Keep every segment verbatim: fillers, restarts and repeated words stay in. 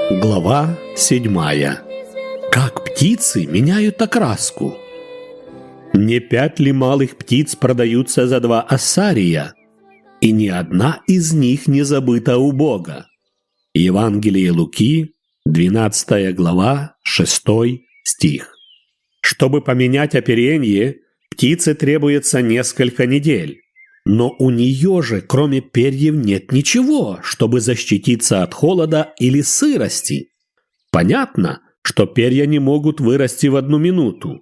Глава седьмая. Как птицы меняют окраску. Не пять ли малых птиц продаются за два ассария, и ни одна из них не забыта у Бога? Евангелие Луки, двенадцатая глава, шестой стих. Чтобы поменять оперение, птице требуется несколько недель. Но у нее же, кроме перьев, нет ничего, чтобы защититься от холода или сырости. Понятно, что перья не могут вырасти в одну минуту.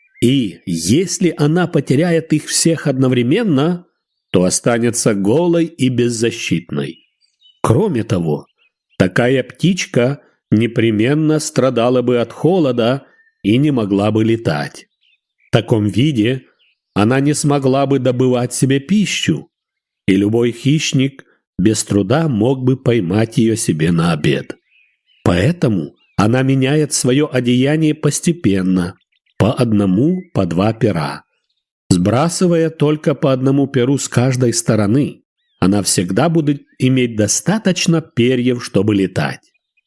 И если она потеряет их всех одновременно, то останется голой и беззащитной. Кроме того, такая птичка непременно страдала бы от холода и не могла бы летать. В таком виде она не смогла бы добывать себе пищу, и любой хищник без труда мог бы поймать ее себе на обед. Поэтому она меняет свое одеяние постепенно, по одному, по два пера. Сбрасывая только по одному перу с каждой стороны, она всегда будет иметь достаточно перьев, чтобы летать.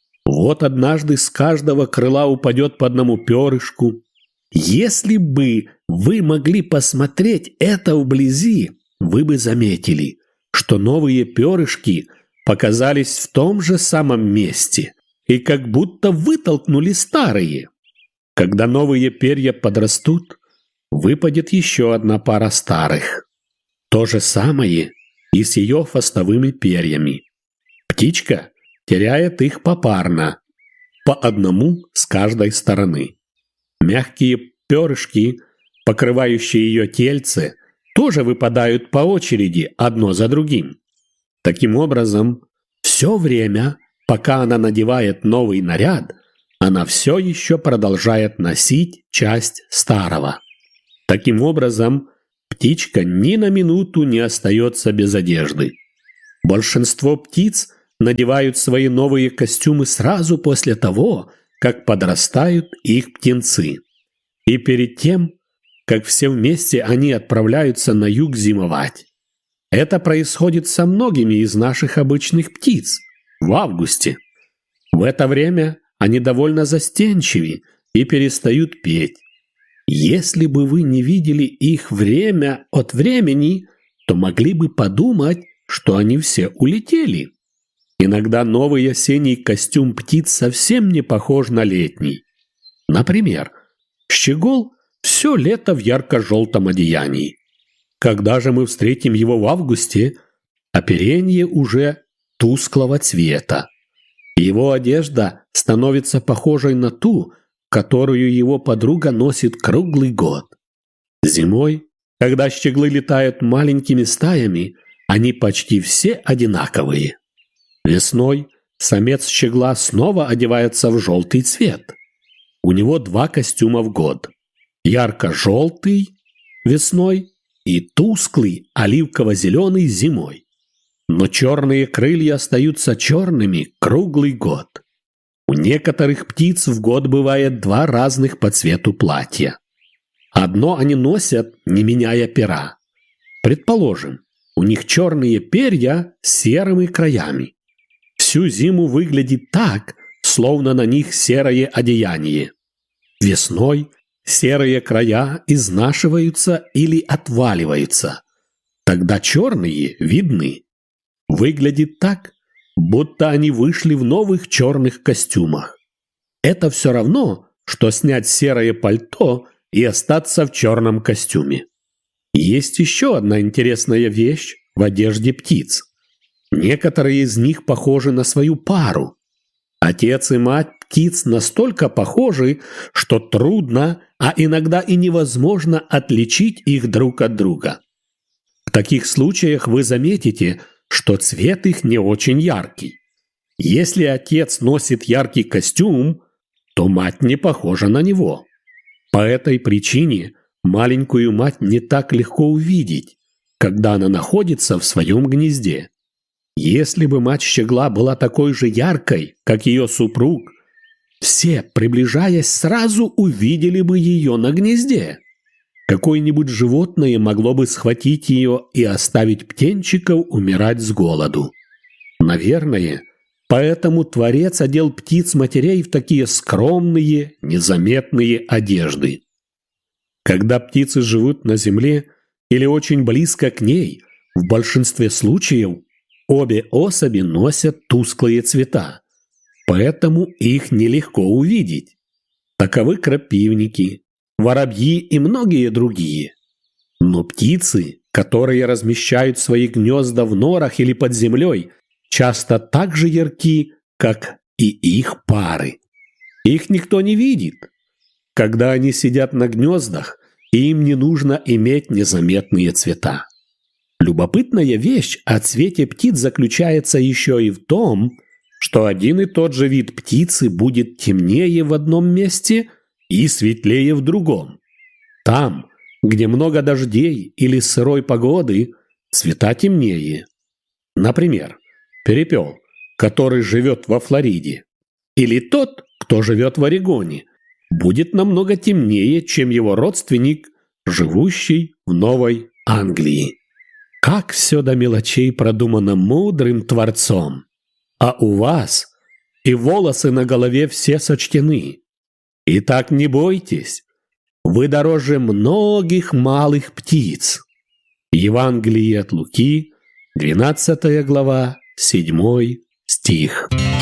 Вот однажды с каждого крыла упадет по одному перышку. Если бы вы могли посмотреть это вблизи, вы бы заметили, что новые перышки показались в том же самом месте и как будто вытолкнули старые. Когда новые перья подрастут, выпадет еще одна пара старых. То же самое и с ее хвостовыми перьями. Птичка теряет их попарно, по одному с каждой стороны. Мягкие перышки, покрывающие ее тельце, тоже выпадают по очереди одно за другим. Таким образом, все время, пока она надевает новый наряд, она все еще продолжает носить часть старого. Таким образом, птичка ни на минуту не остается без одежды. Большинство птиц надевают свои новые костюмы сразу после того, как подрастают их птенцы. И перед тем, как все вместе они отправляются на юг зимовать. Это происходит со многими из наших обычных птиц в августе. В это время они довольно застенчивы и перестают петь. Если бы вы не видели их время от времени, то могли бы подумать, что они все улетели. Иногда новый осенний костюм птиц совсем не похож на летний. Например, щегол все лето в ярко-желтом одеянии. Когда же мы встретим его в августе, оперение уже тусклого цвета. Его одежда становится похожей на ту, которую его подруга носит круглый год. Зимой, когда щеглы летают маленькими стаями, они почти все одинаковые. Весной самец щегла снова одевается в желтый цвет. У него два костюма в год. Ярко-желтый весной и тусклый оливково-зеленый зимой. Но черные крылья остаются черными круглый год. У некоторых птиц в год бывает два разных по цвету платья. Одно они носят, не меняя пера. Предположим, у них черные перья с серыми краями. Всю зиму выглядит так, словно на них серое одеяние. Весной серые края изнашиваются или отваливаются. Тогда черные видны. Выглядит так, будто они вышли в новых черных костюмах. Это все равно, что снять серое пальто и остаться в черном костюме. Есть еще одна интересная вещь в одежде птиц. Некоторые из них похожи на свою пару. Отец и мать птиц настолько похожи, что трудно, а иногда и невозможно отличить их друг от друга. В таких случаях вы заметите, что цвет их не очень яркий. Если отец носит яркий костюм, то мать не похожа на него. По этой причине маленькую мать не так легко увидеть, когда она находится в своем гнезде. Если бы мать щегла была такой же яркой, как ее супруг, все, приближаясь, сразу увидели бы ее на гнезде. Какое-нибудь животное могло бы схватить ее и оставить птенчиков умирать с голоду. Наверное, Поэтому Творец одел птиц-матерей в такие скромные, незаметные одежды. Когда птицы живут на земле или очень близко к ней, в большинстве случаев обе особи носят тусклые цвета, поэтому их нелегко увидеть. Таковы крапивники, воробьи и многие другие. Но птицы, которые размещают свои гнезда в норах или под землей, часто так же ярки, как и их пары. Их никто не видит. Когда они сидят на гнездах, им не нужно иметь незаметные цвета. Любопытная вещь о цвете птиц заключается еще и в том, что один и тот же вид птицы будет темнее в одном месте и светлее в другом. Там, где много дождей или сырой погоды, цвета темнее. Например, перепел, который живет во Флориде, или тот, кто живет в Орегоне, будет намного темнее, чем его родственник, живущий в Новой Англии. Как все до мелочей продумано мудрым Творцом. А у вас и волосы на голове все сочтены. Итак, не бойтесь, вы дороже многих малых птиц. Евангелие от Луки, двенадцатая глава, седьмой стих.